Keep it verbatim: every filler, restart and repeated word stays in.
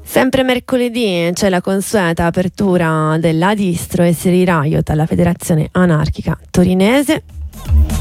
Sempre mercoledì c'è la consueta apertura della Distro e Serie Riot alla Federazione Anarchica Torinese.